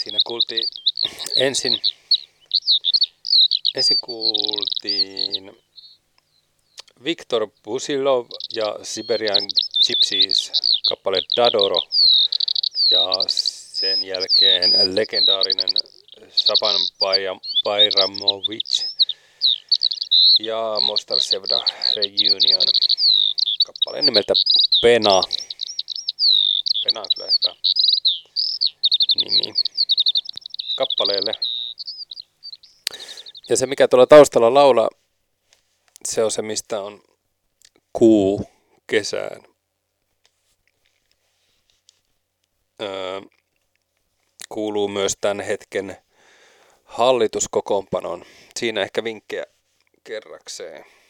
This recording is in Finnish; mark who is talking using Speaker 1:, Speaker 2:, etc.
Speaker 1: Siinä kuultiin ensin kuultiin Viktor Busilov ja Siberian Gypsies kappale Dadoro ja sen jälkeen legendaarinen Shaban Bayramovic ja Mostar Sevda Reunion kappale nimeltä Pena. Pena on kyllä hyvä nimi kappaleelle. Ja se mikä tuolla taustalla laulaa, se on se mistä on kuu kesään. Kuuluu myös tämän hetken hallituskokoonpanoon. Siinä ehkä vinkkejä kerrakseen.